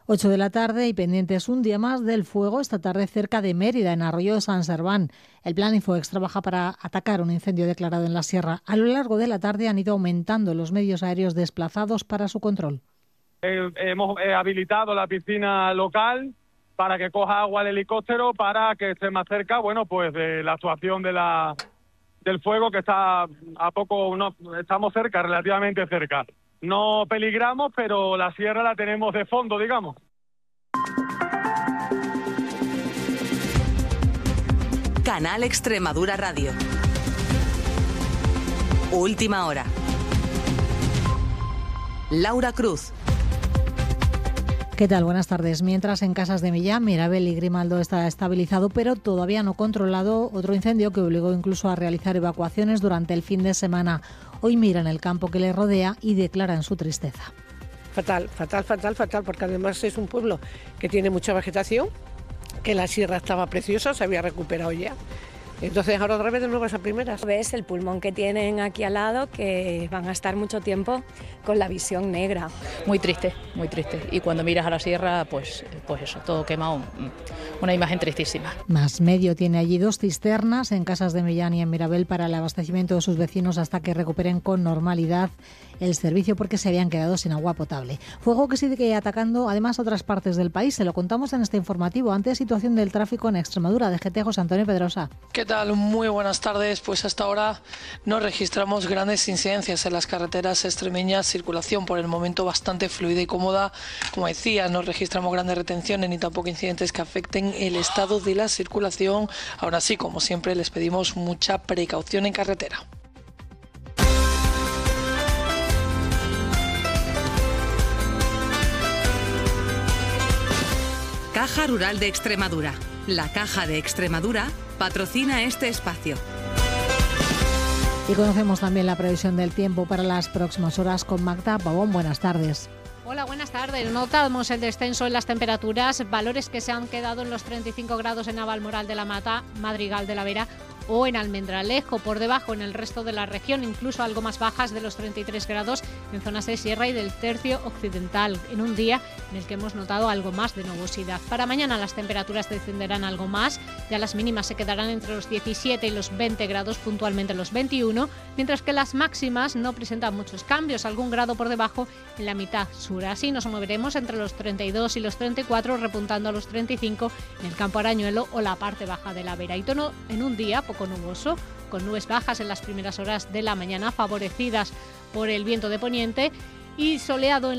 8 de la tarde y pendientes un día más del fuego esta tarde cerca de Mérida, en Arroyo de San Serván. El plan Infoex trabaja para atacar un incendio declarado en la sierra. A lo largo de la tarde han ido aumentando los medios aéreos desplazados para su control. Hemos habilitado la piscina local para que coja agua el helicóptero para que esté más cerca, pues de la actuación del fuego, que está a poco, no, estamos cerca, relativamente cerca. No peligramos, pero la sierra la tenemos de fondo, digamos. Canal Extremadura Radio. Última hora. Laura Cruz. ¿Qué tal? Buenas tardes. Mientras en Casas de Millán, Mirabel y Grimaldo está estabilizado, pero todavía no controlado otro incendio que obligó incluso a realizar evacuaciones durante el fin de semana. Hoy miran el campo que le rodea y declaran su tristeza. Fatal, porque además es un pueblo que tiene mucha vegetación, que la sierra estaba preciosa, se había recuperado ya. Entonces ahora otra vez de nuevo a primeras. Ves el pulmón que tienen aquí al lado, que van a estar mucho tiempo con la visión negra. Muy triste. Y cuando miras a la sierra, pues eso, todo quemado, una imagen tristísima. Más Medio tiene allí 2 cisternas en Casas de Millán y en Mirabel para el abastecimiento de sus vecinos hasta que recuperen con normalidad el servicio, porque se habían quedado sin agua potable. Fuego que sigue atacando además otras partes del país. Se lo contamos en este informativo. Ante situación del tráfico en Extremadura, DGT José Antonio Pedrosa. ¿Qué tal? Muy buenas tardes. Pues hasta ahora no registramos grandes incidencias en las carreteras extremeñas. Circulación por el momento bastante fluida y cómoda. Como decía, no registramos grandes retenciones ni tampoco incidentes que afecten el estado de la circulación. Ahora sí, como siempre, les pedimos mucha precaución en carretera. Caja Rural de Extremadura. La Caja de Extremadura patrocina este espacio. Y conocemos también la previsión del tiempo para las próximas horas con Magda Pavón. Buenas tardes. Hola, buenas tardes. Notamos el descenso en las temperaturas, valores que se han quedado en los 35 grados en Navalmoral de la Mata, Madrigal de la Vera o en Almendralejo, por debajo en el resto de la región, incluso algo más bajas de los 33 grados en zonas de sierra y del tercio occidental, en un día en el que hemos notado algo más de nubosidad. Para mañana las temperaturas descenderán algo más, ya las mínimas se quedarán entre los 17 y los 20 grados, puntualmente los 21, mientras que las máximas no presentan muchos cambios, algún grado por debajo en la mitad sur. Así nos moveremos entre los 32 y los 34, repuntando a los 35 en el Campo Arañuelo o la parte baja de la Vera. Y tono en un día poco nuboso, con nubes bajas en las primeras horas de la mañana, favorecidas por el viento de poniente, y soleado en